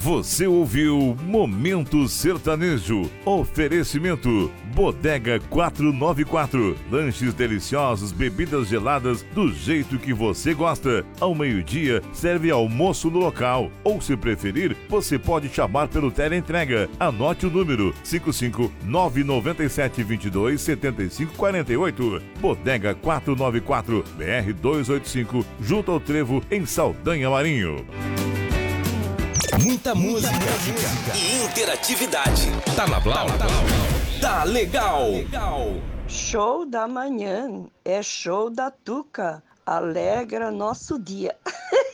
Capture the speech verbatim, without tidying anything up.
Você ouviu Momento Sertanejo. Oferecimento Bodega quatrocentos e noventa e quatro. Lanches deliciosos, bebidas geladas do jeito que você gosta. Ao meio-dia, serve almoço no local. Ou, se preferir, você pode chamar pelo teleentrega. Anote o número cinco cinco nove nove sete dois dois sete cinco quatro oito. Bodega quatrocentos e noventa e quatro, B R duzentos e oitenta e cinco, junto ao Trevo, em Saldanha Marinho. Muita música, música e interatividade. Tá na Blau? Tá legal. Show da manhã é show da Tuca. Alegra nosso dia.